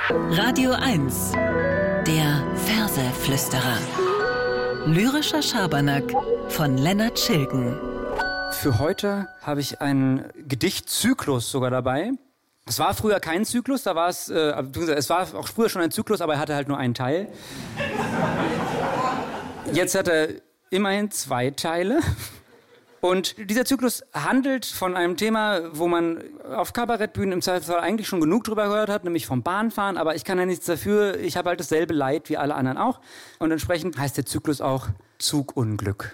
Radio 1, der Verseflüsterer. Lyrischer Schabernack von Lennart Schilgen. Für heute habe ich einen Gedichtzyklus sogar dabei. Es war früher kein Zyklus, es war auch früher schon ein Zyklus, aber er hatte halt nur einen Teil. Jetzt hat er immerhin 2 Teile. Und dieser Zyklus handelt von einem Thema, wo man auf Kabarettbühnen im Zweifelsfall eigentlich schon genug drüber gehört hat, nämlich vom Bahnfahren. Aber ich kann ja nichts dafür, ich habe halt dasselbe Leid wie alle anderen auch. Und entsprechend heißt der Zyklus auch Zugunglück.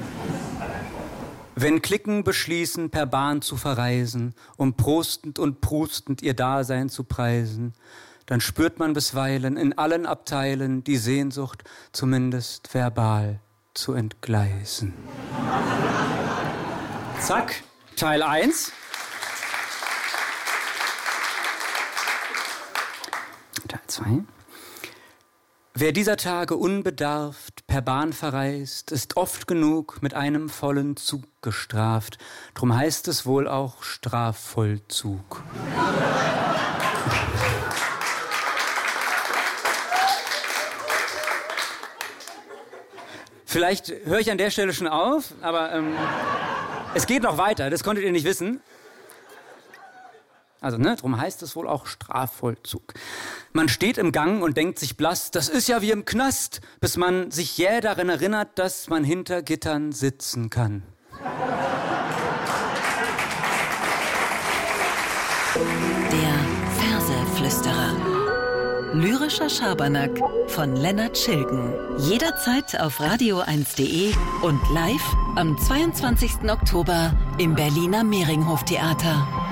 Wenn Cliquen beschließen, per Bahn zu verreisen, um prostend und prustend ihr Dasein zu preisen, dann spürt man bisweilen in allen Abteilen die Sehnsucht, zumindest verbal zu entgleisen. Zack, Teil 1. Teil 2. Wer dieser Tage unbedarft per Bahn verreist, ist oft genug mit einem vollen Zug gestraft. Drum heißt es wohl auch Strafvollzug. Vielleicht höre ich an der Stelle schon auf, aber es geht noch weiter, das konntet ihr nicht wissen. Also, drum heißt es wohl auch Strafvollzug. Man steht im Gang und denkt sich blass, das ist ja wie im Knast, bis man sich jäh daran erinnert, dass man hinter Gittern sitzen kann. Der Verseflüsterer. Lyrischer Schabernack von Lennart Schilgen. Jederzeit auf radio1.de und live am 22. Oktober im Berliner Mehringhof Theater.